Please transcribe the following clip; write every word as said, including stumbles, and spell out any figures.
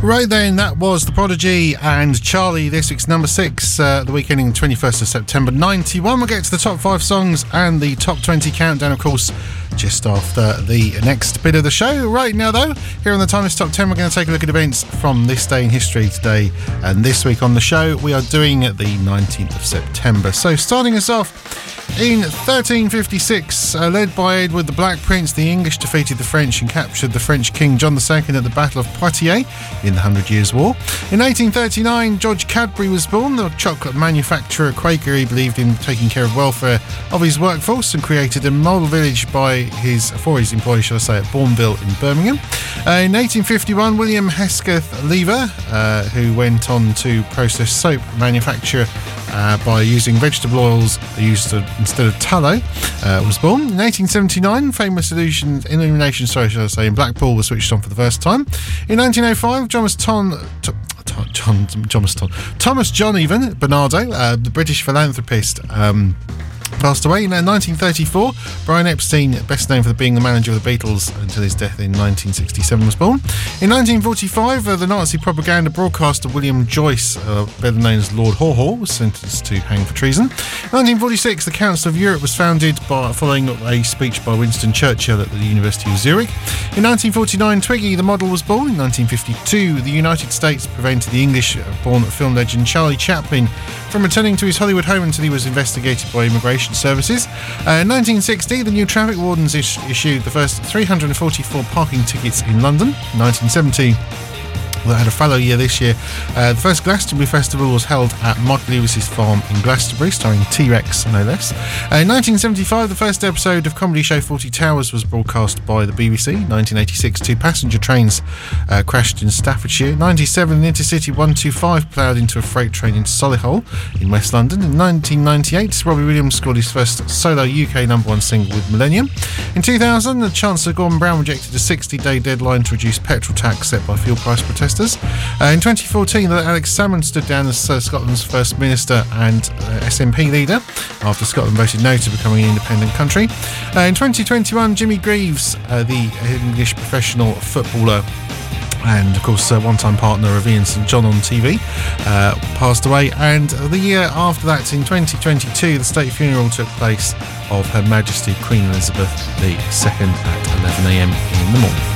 Right then, that was The Prodigy and Charlie, this week's number six, uh, the week ending twenty-first of September ninety-one. We'll get to the top five songs and the top twenty countdown, of course, just after the next bit of the show. Right now, though, here on the Timeless Top ten, we're going to take a look at events from this day in history today. And this week on the show, we are doing the nineteenth of September. So, starting us off, in thirteen fifty-six, uh, led by Edward the Black Prince, the English defeated the French and captured the French King John the Second at the Battle of Poitiers in the Hundred Years' War. In eighteen thirty-nine, George Cadbury was born, the chocolate manufacturer, Quaker. He believed in taking care of welfare of his workforce and created a model village by his for his employees, shall I say, at Bourneville in Birmingham. Uh, in eighteen fifty-one, William Hesketh Lever, uh, who went on to process soap manufacture uh, by using vegetable oils used to, instead of tallow, uh, was born. In eighteen seventy-nine, famous illusion, illumination, sorry, shall I say, in Blackpool was switched on for the first time. In nineteen oh five, Thomas Ton... T- John, Thomas, Ton, Thomas John even, Bernardo, uh, the British philanthropist, um, passed away. In nineteen thirty-four, Brian Epstein, best known for being the manager of the Beatles until his death in nineteen sixty-seven, was born. In nineteen forty-five, uh, the Nazi propaganda broadcaster William Joyce, uh, better known as Lord Haw Haw, was sentenced to hang for treason. In nineteen forty-six, the Council of Europe was founded by, following a speech by Winston Churchill at the University of Zurich. In nineteen forty-nine, Twiggy the model was born. In nineteen fifty-two, the United States prevented the English-born film legend Charlie Chaplin from returning to his Hollywood home until he was investigated by immigration services. Uh, in nineteen sixty, the new traffic wardens is- issued the first three hundred forty-four parking tickets in London. In nineteen seventy, that had a fallow year this year. Uh, the first Glastonbury Festival was held at Mike Lewis's farm in Glastonbury, starring T-Rex, no less. Uh, in nineteen seventy-five, the first episode of comedy show Fawlty Towers was broadcast by the B B C. nineteen eighty-six, two passenger trains uh, crashed in Staffordshire. ninety-seven, the Intercity one twenty-five ploughed into a freight train in Solihull in West London. In nineteen ninety-eight, Robbie Williams scored his first solo U K number one single with Millennium. In two thousand, the Chancellor Gordon Brown rejected a sixty-day deadline to reduce petrol tax set by fuel price protesters. Uh, in twenty fourteen, Alex Salmond stood down as uh, Scotland's First Minister and uh, S N P leader after Scotland voted no to becoming an independent country. Uh, in twenty twenty-one, Jimmy Greaves, uh, the English professional footballer and, of course, uh, one-time partner of Ian St John on T V, uh, passed away. And the year after that, in twenty twenty-two, the state funeral took place of Her Majesty Queen Elizabeth the Second at eleven a.m. in the morning.